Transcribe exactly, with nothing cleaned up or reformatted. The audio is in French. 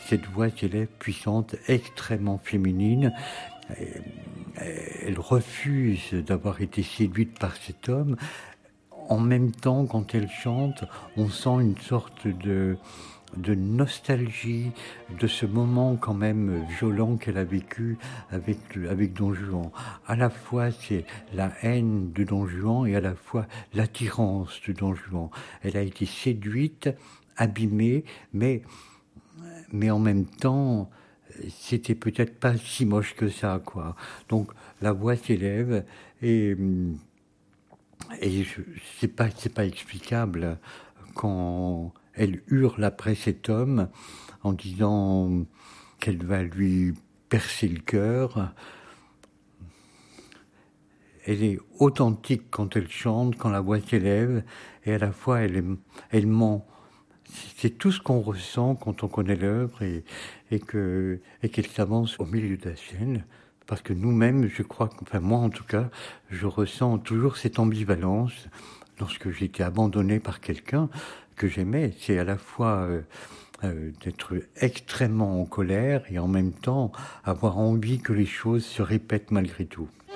cette voix s'élève puissante, extrêmement féminine. Elle refuse d'avoir été séduite par cet homme. En même temps, quand elle chante, on sent une sorte de, de nostalgie de ce moment quand même violent qu'elle a vécu avec, avec Don Juan. À la fois, c'est la haine de Don Juan et à la fois l'attirance de Don Juan. Elle a été séduite, abîmée, mais, mais en même temps, c'était peut-être pas si moche que ça, quoi. Donc la voix s'élève et et je, c'est pas c'est pas explicable quand elle hurle après cet homme en disant qu'elle va lui percer le cœur. Elle est authentique quand elle chante, quand la voix s'élève, et à la fois elle, elle ment. C'est tout ce qu'on ressent quand on connaît l'œuvre et, et, que, et qu'elle s'avance au milieu de la scène. Parce que nous-mêmes, je crois, enfin moi en tout cas, je ressens toujours cette ambivalence lorsque j'ai été abandonné par quelqu'un que j'aimais. C'est à la fois euh, euh, d'être extrêmement en colère et en même temps avoir envie que les choses se répètent malgré tout.